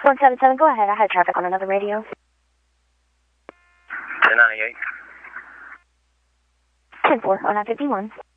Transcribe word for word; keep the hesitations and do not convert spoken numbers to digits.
one seven seven, go ahead. I had traffic on another radio. ten ninety-eight. ten four, oh nine fifty-one.